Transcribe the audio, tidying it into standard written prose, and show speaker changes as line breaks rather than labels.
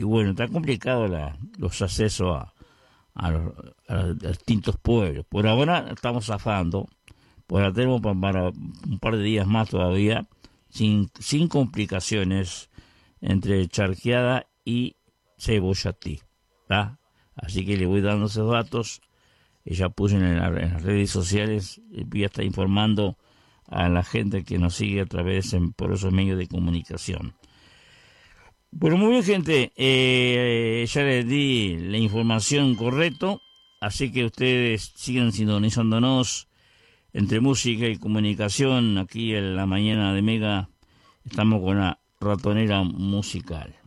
bueno, está complicado los accesos a distintos pueblos. Por ahora estamos zafando, pues la tenemos para un par de días más todavía, sin complicaciones entre Charqueada y Cebollatí, ¿tá? Así que le voy dando esos datos. Ella puso en las redes sociales, ya está informando a la gente que nos sigue a través por esos medios de comunicación. Bueno, muy bien, gente, ya les di la información correcta, así que ustedes sigan sintonizándonos entre música y comunicación. Aquí en la mañana de Mega estamos con la ratonera musical.